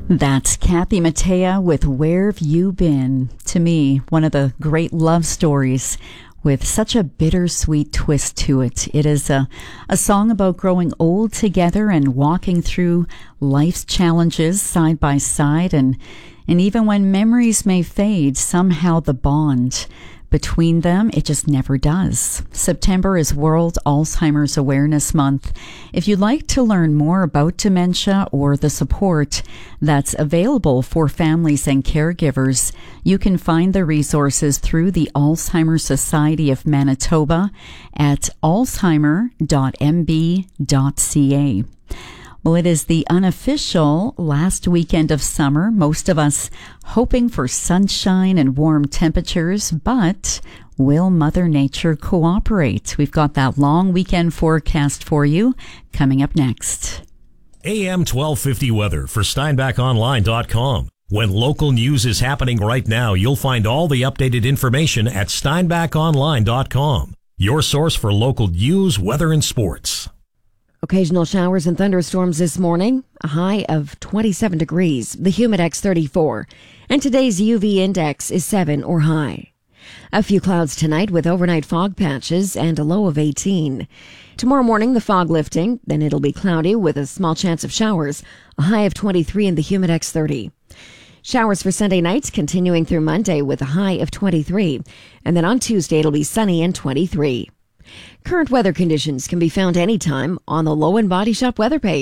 That's Kathy Mattea with Where've You Been? To me, one of the great love stories with such a bittersweet twist to it. It is a song about growing old together and walking through life's challenges side by side. And even when memories may fade, somehow the bond between them, it just never does. September is World Alzheimer's Awareness Month. If you'd like to learn more about dementia or the support that's available for families and caregivers, you can find the resources through the Alzheimer's Society of Manitoba at alzheimer.mb.ca. Well, it is the unofficial last weekend of summer. Most of us hoping for sunshine and warm temperatures, but will Mother Nature cooperate? We've got that long weekend forecast for you coming up next. AM 1250 weather for SteinbachOnline.com. When local news is happening right now, you'll find all the updated information at SteinbachOnline.com. Your source for local news, weather, and sports. Occasional showers and thunderstorms this morning, a high of 27 degrees, the Humidex 34, and today's UV index is 7 or high. A few clouds tonight with overnight fog patches and a low of 18. Tomorrow morning, the fog lifting, then it'll be cloudy with a small chance of showers, a high of 23 and the Humidex 30. Showers for Sunday nights continuing through Monday with a high of 23, and then on Tuesday it'll be sunny and 23. Current weather conditions can be found anytime on the Low and Body Shop weather page.